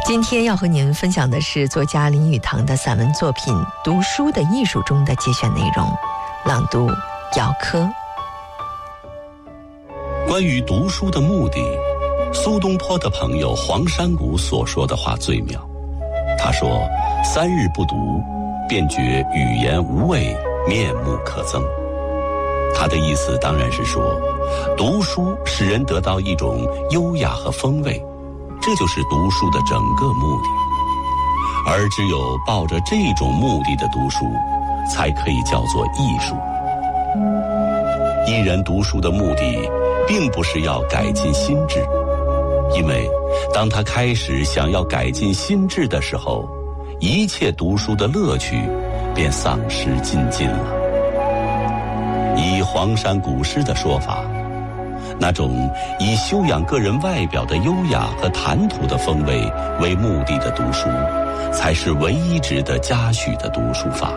今天要和您分享的是作家林语堂的散文作品《读书的艺术》中的节选内容，朗读姚科。 关于读书的目的，苏东坡的朋友黄山谷所说的话最妙。他说：“3日不读，便觉语言无味，面目可憎。”他的意思当然是说，读书使人得到一种优雅和风味，这就是读书的整个目的。而只有抱着这种目的的读书，才可以叫做艺术。一人读书的目的，并不是要改进心智，因为当他开始想要改进心智的时候，一切读书的乐趣便丧失尽尽了。以黄山古诗的说法，那种以修养个人外表的优雅和谈吐的风味为目的的读书，才是唯一值得嘉许的读书法。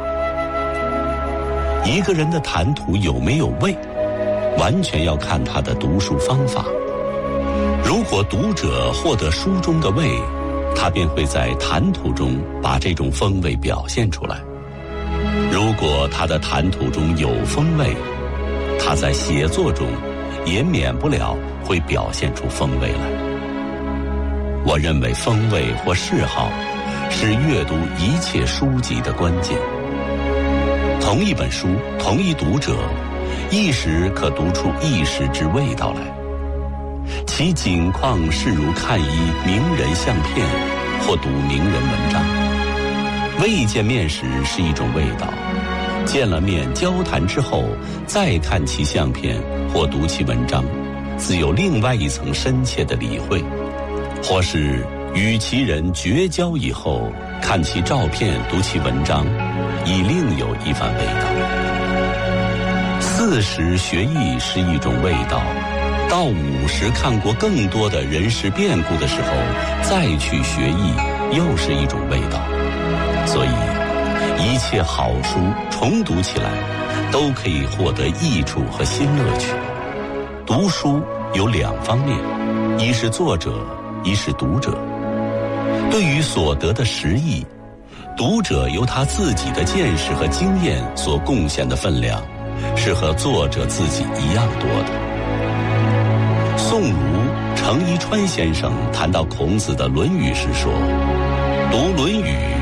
一个人的谈吐有没有味，完全要看他的读书方法。如果读者获得书中的味，他便会在谈吐中把这种风味表现出来。如果他的谈吐中有风味，他在写作中也免不了会表现出风味来。我认为风味或嗜好是阅读一切书籍的关键。同一本书，同一读者，一时可读出一时之味道来。其景况是如看一名人相片，或读名人文章。未见面时是一种味道，见了面交谈之后，再看其相片或读其文章，自有另外一层深切的理会。或是与其人绝交以后，看其照片读其文章，已另有一番味道。40学艺是一种味道，到50看过更多的人事变故的时候，再去学艺又是一种味道。所以一切好书重读起来都可以获得益处和新乐趣。读书有2方面，一是作者，一是读者。对于所得的实益，读者由他自己的见识和经验所贡献的分量，是和作者自己一样多的。宋儒程一川先生谈到孔子的《论语》时说：“读《论语》